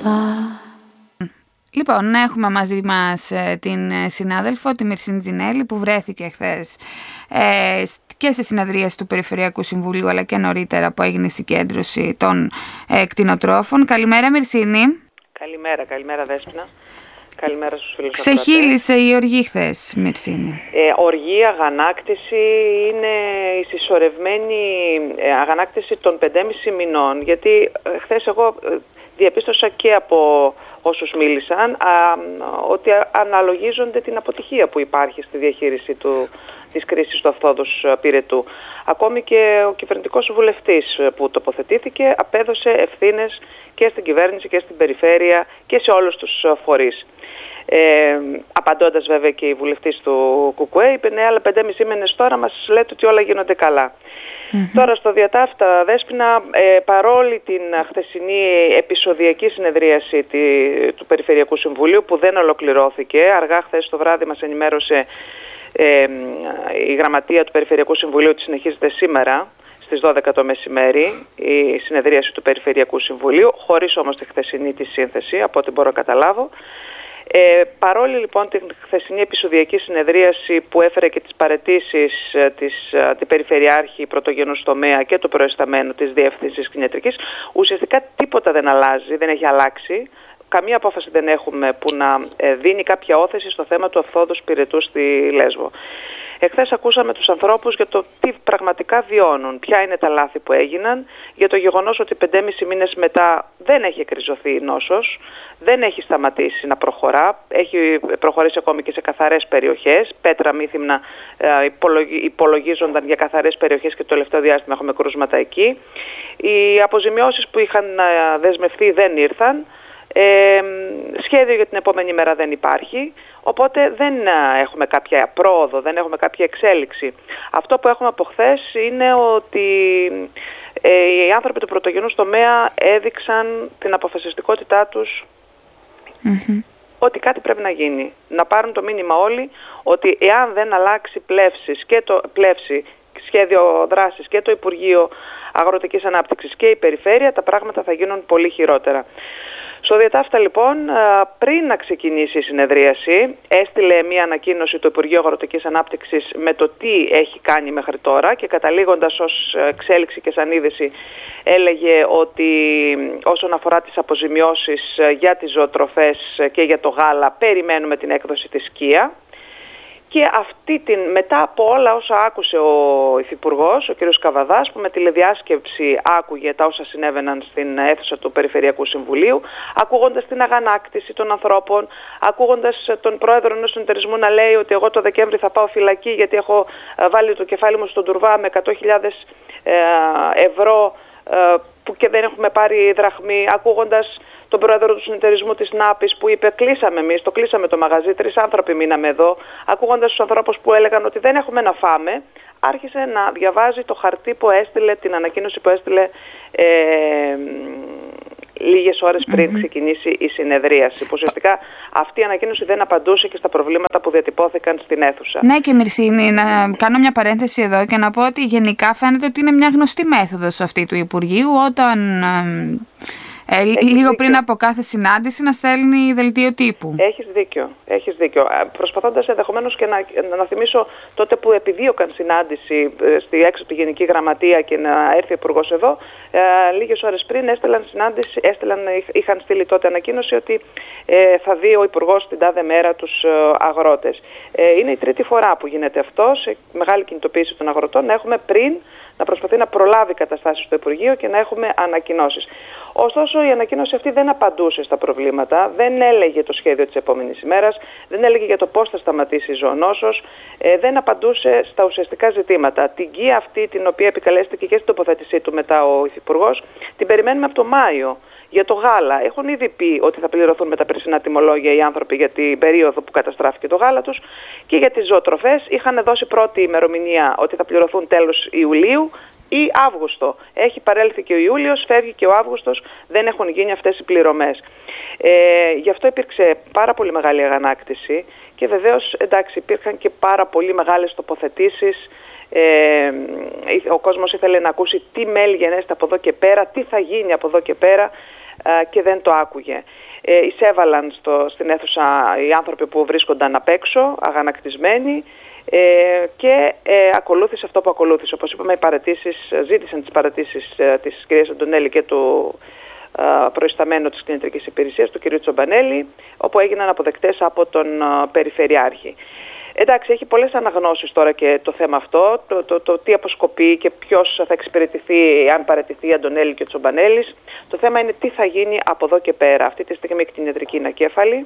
Λοιπόν, έχουμε μαζί μας την συνάδελφο, τη Μυρσίνη Τζινέλη, που βρέθηκε χθες και σε συνεδρίαση του Περιφερειακού Συμβουλίου, αλλά και νωρίτερα που έγινε η συγκέντρωση των κτηνοτρόφων. Καλημέρα, Μυρσίνη. Καλημέρα Δέσποινα. Καλημέρα στους φίλους. Ξεχύλισε η οργή χθες, Μυρσίνη. Οργή, αγανάκτηση, είναι η συσσωρευμένη αγανάκτηση των 5,5 μηνών. Γιατί χθες εγώ διαπίστωσα και από όσους μίλησαν ότι αναλογίζονται την αποτυχία που υπάρχει στη διαχείριση της κρίσης του αυθόδους πυρετού. Ακόμη και ο κυβερνητικός βουλευτής που τοποθετήθηκε απέδωσε ευθύνες και στην κυβέρνηση και στην περιφέρεια και σε όλους τους φορείς. Απαντώντας βέβαια και η βουλευτής του ΚΚΕ, είπε ναι, αλλά 5,5 μήνες τώρα μας λέτε ότι όλα γίνονται καλά. Τώρα στο διατάφτα, Δέσποινα, παρόλη την χθεσινή επεισοδιακή συνεδρίαση του Περιφερειακού Συμβουλίου που δεν ολοκληρώθηκε, αργά χθες το βράδυ μας ενημέρωσε η γραμματεία του Περιφερειακού Συμβουλίου ότι συνεχίζεται σήμερα στις 12 το μεσημέρι η συνεδρίαση του Περιφερειακού Συμβουλίου, χωρίς όμως τη χθεσινή τη σύνθεση, από ό,τι μπορώ να καταλάβω. Παρόλη λοιπόν την χθεσινή επεισοδιακή συνεδρίαση που έφερε και τις παραιτήσεις της Αντιπεριφερειάρχη πρωτογενούς τομέα και του προϊσταμένου της Διεύθυνσης Κτηνιατρικής, ουσιαστικά τίποτα δεν αλλάζει, δεν έχει αλλάξει. Καμία απόφαση δεν έχουμε που να δίνει κάποια όθεση στο θέμα του αυθόδους πυρετού στη Λέσβο. Εχθές ακούσαμε τους ανθρώπους για το τι πραγματικά βιώνουν, ποια είναι τα λάθη που έγιναν, για το γεγονός ότι 5,5 μήνες μετά δεν έχει εκριζωθεί η νόσος, δεν έχει σταματήσει να προχωρά, έχει προχωρήσει ακόμη και σε καθαρές περιοχές, Πέτρα, Μύθυμνα υπολογίζονταν για καθαρές περιοχές και το τελευταίο διάστημα έχουμε κρούσματα εκεί. Οι αποζημιώσεις που είχαν δεσμευτεί δεν ήρθαν. Σχέδιο για την επόμενη μέρα δεν υπάρχει, οπότε δεν έχουμε κάποια πρόοδο, δεν έχουμε κάποια εξέλιξη. Αυτό που έχουμε από χθες είναι ότι οι άνθρωποι του πρωτογενούς τομέα έδειξαν την αποφασιστικότητά τους ότι κάτι πρέπει να γίνει. Να πάρουν το μήνυμα όλοι ότι εάν δεν αλλάξει πλεύση, σχέδιο δράσης και το Υπουργείο Αγροτικής Ανάπτυξης και η Περιφέρεια, τα πράγματα θα γίνουν πολύ χειρότερα. Στο διατάφτα λοιπόν, πριν να ξεκινήσει η συνεδρίαση, έστειλε μια ανακοίνωση το Υπουργείο Αγροτικής Ανάπτυξης με το τι έχει κάνει μέχρι τώρα και καταλήγοντας ως εξέλιξη και σαν είδηση έλεγε ότι όσον αφορά τις αποζημιώσεις για τις ζωοτροφές και για το γάλα περιμένουμε την έκδοση της ΚΙΑ. Και μετά από όλα όσα άκουσε ο Υφυπουργός, ο κ. Καβαδάς, που με τηλεδιάσκεψη άκουγε τα όσα συνέβαιναν στην αίθουσα του Περιφερειακού Συμβουλίου, ακούγοντας την αγανάκτηση των ανθρώπων, ακούγοντας τον πρόεδρο ενός συνεταιρισμού να λέει ότι εγώ το Δεκέμβρη θα πάω φυλακή γιατί έχω βάλει το κεφάλι μου στον τουρβά με 100.000 ευρώ που και δεν έχουμε πάρει δραχμή, ακούγοντας τον πρόεδρο του συνεταιρισμού της ΝΑΠΗΣ που είπε το κλείσαμε το μαγαζί, 3 άνθρωποι μείναμε εδώ, ακούγοντας τους ανθρώπους που έλεγαν ότι δεν έχουμε να φάμε, άρχισε να διαβάζει το χαρτί που έστειλε, την ανακοίνωση που έστειλε λίγες ώρες πριν ξεκινήσει η συνεδρίαση. Που ουσιαστικά αυτή η ανακοίνωση δεν απαντούσε και στα προβλήματα που διατυπώθηκαν στην αίθουσα. Ναι, και Μυρσίνη, να κάνω μια παρένθεση εδώ και να πω ότι γενικά φαίνεται ότι είναι μια γνωστή μέθοδος αυτή του Υπουργείου όταν λίγο πριν από κάθε συνάντηση να στέλνει δελτίο τύπου. Έχεις δίκιο. Προσπαθώντας ενδεχομένως και να θυμίσω τότε που επιδίωκαν συνάντηση έξω από τη Γενική Γραμματεία και να έρθει ο Υπουργός εδώ, λίγες ώρες πριν είχαν στείλει τότε ανακοίνωση ότι θα δει ο Υπουργός την τάδε μέρα τους αγρότες. Είναι η τρίτη φορά που γίνεται αυτό, σε μεγάλη κινητοποίηση των αγροτών, να προσπαθεί να προλάβει καταστάσεις στο Υπουργείο και να έχουμε ανακοινώσεις. Ωστόσο, η ανακοίνωση αυτή δεν απαντούσε στα προβλήματα, δεν έλεγε το σχέδιο της επόμενης ημέρας, δεν έλεγε για το πώς θα σταματήσει η ζωονόσος, δεν απαντούσε στα ουσιαστικά ζητήματα. Την ΚΙΑ αυτή, την οποία επικαλέστηκε και στην τοποθέτησή του μετά ο Υφυπουργός, την περιμένουμε από το Μάιο. Για το γάλα έχουν ήδη πει ότι θα πληρωθούν με τα περσινά τιμολόγια οι άνθρωποι για την περίοδο που καταστράφηκε το γάλα τους, και για τις ζωοτροφές είχαν δώσει πρώτη ημερομηνία ότι θα πληρωθούν τέλος Ιουλίου ή Αύγουστο. Έχει παρέλθει και ο Ιούλιος, φεύγει και ο Αύγουστος, δεν έχουν γίνει αυτές οι πληρωμές. Γι' αυτό υπήρξε πάρα πολύ μεγάλη αγανάκτηση και βεβαίως υπήρχαν και πάρα πολύ μεγάλες τοποθετήσεις. Ο κόσμος ήθελε να ακούσει τι μέλη γενέστε από εδώ και πέρα, τι θα γίνει από εδώ και πέρα. και δεν το άκουγε. Εισέβαλαν στην αίθουσα οι άνθρωποι που βρίσκονταν απ' έξω, αγανακτισμένοι, και ακολούθησε αυτό που ακολούθησε. Όπως είπαμε, ζήτησαν τις παρατήσεις της κυρίας Αντωνέλη και του προϊσταμένου της κτηνιατρικής υπηρεσίας, του κ. Τσομπανέλη, όπου έγιναν αποδεκτές από τον Περιφερειάρχη. Εντάξει, έχει πολλές αναγνώσεις τώρα και το θέμα αυτό, το τι αποσκοπεί και ποιος θα εξυπηρετηθεί αν παραιτηθεί η Αντωνέλη και ο Τσομπανέλης. Το θέμα είναι τι θα γίνει από εδώ και πέρα. Αυτή τη στιγμή η κτηνιατρική είναι ακέφαλη.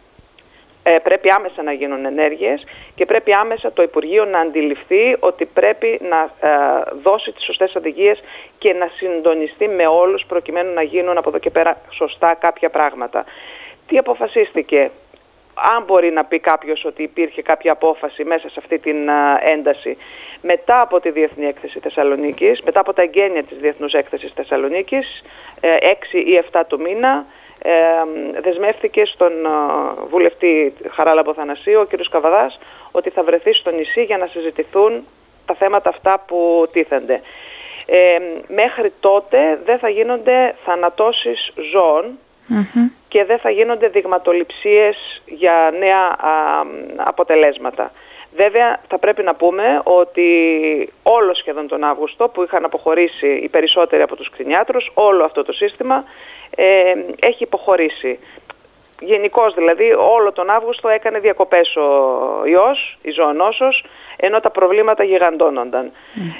Πρέπει άμεσα να γίνουν ενέργειες και πρέπει άμεσα το Υπουργείο να αντιληφθεί ότι πρέπει να δώσει τις σωστές οδηγίες και να συντονιστεί με όλους προκειμένου να γίνουν από εδώ και πέρα σωστά κάποια πράγματα. Τι αποφασίστηκε? Αν μπορεί να πει κάποιος ότι υπήρχε κάποια απόφαση μέσα σε αυτή την ένταση, μετά από τη Διεθνή Έκθεση Θεσσαλονίκης, μετά από τα εγγένεια της Διεθνούς Έκθεσης Θεσσαλονίκης, 6 ή 7 του μήνα, δεσμεύτηκε στον βουλευτή Χαράλαμπο Θανασίου, ο κ. Καβαδάς, ότι θα βρεθεί στο νησί για να συζητηθούν τα θέματα αυτά που τίθενται. Μέχρι τότε δεν θα γίνονται θανατώσεις ζώων και δεν θα γίνονται δειγματοληψίες για νέα αποτελέσματα. Βέβαια θα πρέπει να πούμε ότι όλο σχεδόν τον Αύγουστο που είχαν αποχωρήσει οι περισσότεροι από τους κτηνιάτρους, όλο αυτό το σύστημα έχει υποχωρήσει. Γενικώς δηλαδή όλο τον Αύγουστο έκανε διακοπές ο ιός, η ζωονόσος, ενώ τα προβλήματα γιγαντώνονταν.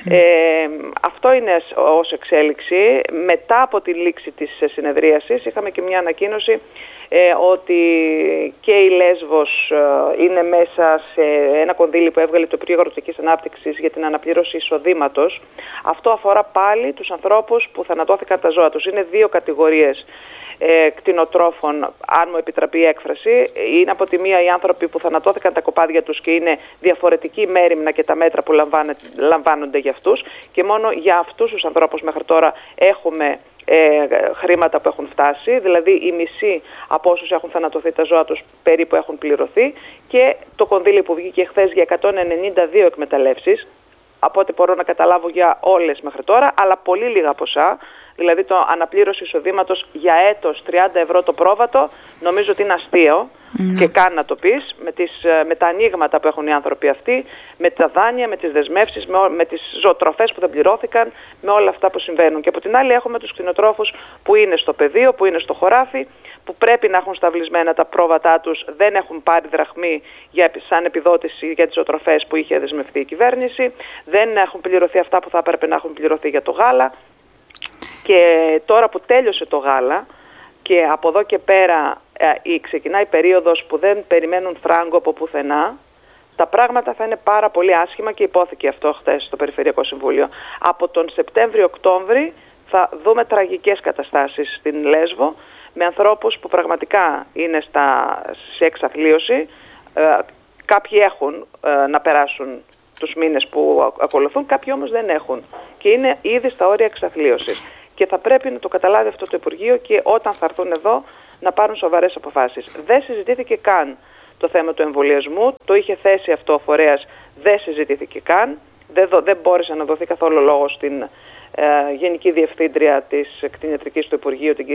Αυτό είναι ως εξέλιξη. Μετά από τη λήξη της συνεδρίασης είχαμε και μια ανακοίνωση ότι και η Λέσβος είναι μέσα σε ένα κονδύλι που έβγαλε το Υπουργείο Αγροτικής Ανάπτυξης για την αναπλήρωση εισοδήματος. Αυτό αφορά πάλι τους ανθρώπους που θανατώθηκαν τα ζώα τους. Είναι δύο κατηγορίες κτηνοτρόφων, αν μου επιτραπεί η έκφραση. Είναι από τη μία οι άνθρωποι που θανατώθηκαν τα κοπάδια τους και είναι διαφορετική μέριμνα και τα μέτρα που λαμβάνονται για αυτούς, και μόνο για αυτούς τους ανθρώπους μέχρι τώρα έχουμε χρήματα που έχουν φτάσει, δηλαδή οι μισοί από όσους έχουν θανατωθεί τα ζώα τους περίπου έχουν πληρωθεί, και το κονδύλι που βγήκε χθες για 192 εκμεταλλεύσεις, από ό,τι μπορώ να καταλάβω για όλες μέχρι τώρα, αλλά πολύ λίγα ποσά. Δηλαδή το αναπλήρωση εισοδήματος για έτος 30 ευρώ το πρόβατο, νομίζω ότι είναι αστείο και καν να το πεις, με τα ανοίγματα που έχουν οι άνθρωποι αυτοί, με τα δάνεια, με τις δεσμεύσεις, με τις ζωοτροφές που δεν πληρώθηκαν, με όλα αυτά που συμβαίνουν. Και από την άλλη έχουμε τους κτηνοτρόφους που είναι στο πεδίο, που είναι στο χωράφι, που πρέπει να έχουν σταυλισμένα τα πρόβατά τους, δεν έχουν πάρει δραχμή σαν επιδότηση για τις ζωοτροφές που είχε δεσμευτεί η κυβέρνηση, δεν έχουν πληρωθεί αυτά που θα έπρεπε να έχουν πληρωθεί για το γάλα. Και τώρα που τέλειωσε το γάλα και από εδώ και πέρα ξεκινάει η περίοδος που δεν περιμένουν φράγκο από πουθενά, τα πράγματα θα είναι πάρα πολύ άσχημα και υπόθηκε αυτό χθες στο Περιφερειακό Συμβούλιο. Από τον Σεπτέμβριο-Οκτώβρη θα δούμε τραγικές καταστάσεις στην Λέσβο, με ανθρώπους που πραγματικά είναι σε εξαθλίωση. Κάποιοι έχουν να περάσουν τους μήνες που ακολουθούν, κάποιοι όμως δεν έχουν και είναι ήδη στα όρια εξαθλίωσης. Και θα πρέπει να το καταλάβει αυτό το Υπουργείο και όταν θα έρθουν εδώ να πάρουν σοβαρές αποφάσεις. Δεν συζητήθηκε καν το θέμα του εμβολιασμού, το είχε θέσει αυτό ο φορέας, δεν συζητήθηκε καν, δεν μπόρεσε να δοθεί καθόλου λόγο στην Γενική Διευθύντρια της Κτηνιατρικής του Υπουργείου, την κυρία